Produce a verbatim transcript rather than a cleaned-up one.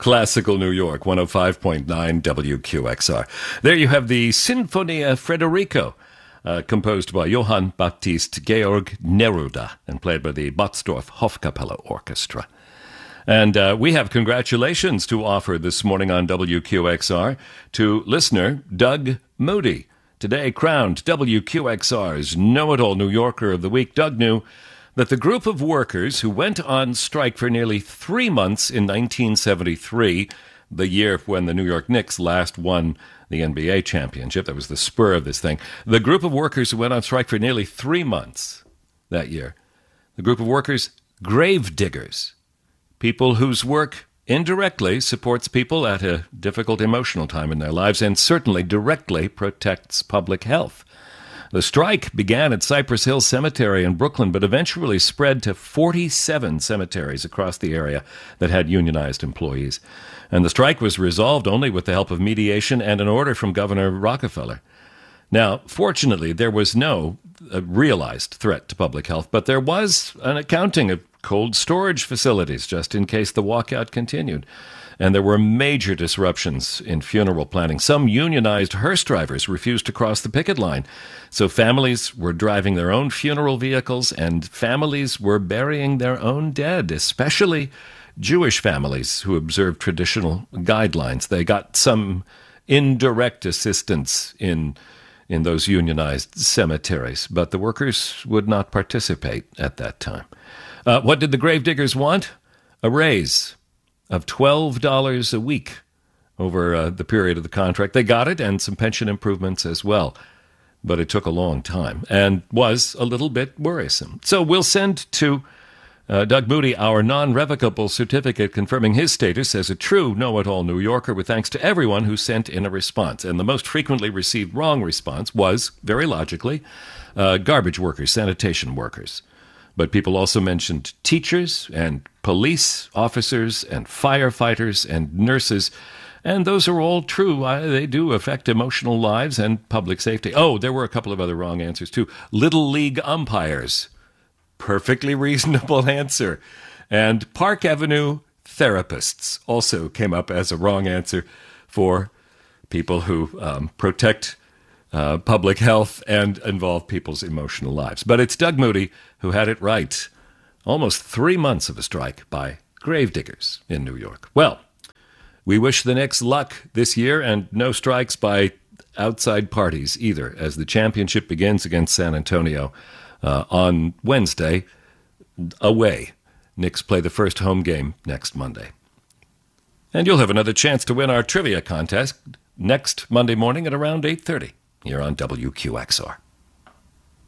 Classical New York, one oh five point nine W Q X R. There you have the Sinfonia Frederico, uh, composed by Johann Baptist Georg Neruda and played by the Botzdorf Hofkapelle Orchestra. And uh, we have congratulations to offer this morning on W Q X R to listener Doug Moody. Today crowned W Q X R's Know-It-All New Yorker of the Week. Doug knew that the group of workers who went on strike for nearly three months in nineteen seventy-three, the year when the New York Knicks last won the N B A championship, that was the spur of this thing, the group of workers who went on strike for nearly three months that year, the group of workers, grave diggers, people whose work indirectly supports people at a difficult emotional time in their lives and certainly directly protects public health. The strike began at Cypress Hill Cemetery in Brooklyn, but eventually spread to forty-seven cemeteries across the area that had unionized employees. And the strike was resolved only with the help of mediation and an order from Governor Rockefeller. Now, fortunately, there was no uh, realized threat to public health, but there was an accounting of cold storage facilities just in case the walkout continued. And there were major disruptions in funeral planning. Some unionized hearse drivers refused to cross the picket line. So families were driving their own funeral vehicles and families were burying their own dead, especially Jewish families who observed traditional guidelines. They got some indirect assistance in in those unionized cemeteries, but the workers would not participate at that time. Uh, what did the gravediggers want? A raise of twelve dollars a week over uh, the period of the contract. They got it, and some pension improvements as well. But it took a long time and was a little bit worrisome. So we'll send to uh, Doug Moody our non-revocable certificate confirming his status as a true know-it-all New Yorker, with thanks to everyone who sent in a response. And the most frequently received wrong response was, very logically, uh, garbage workers, sanitation workers. But people also mentioned teachers and police officers and firefighters and nurses. And those are all true. I, they do affect emotional lives and public safety. Oh, there were a couple of other wrong answers, too. Little League umpires. Perfectly reasonable answer. And Park Avenue therapists also came up as a wrong answer for people who um, protect Uh, public health and involve people's emotional lives. But it's Doug Moody who had it right. Almost three months of a strike by gravediggers in New York. Well, we wish the Knicks luck this year and no strikes by outside parties either, as the championship begins against San Antonio uh, on Wednesday away. Knicks play the first home game next Monday. And you'll have another chance to win our trivia contest next Monday morning at around eight thirty. Here on W Q X R.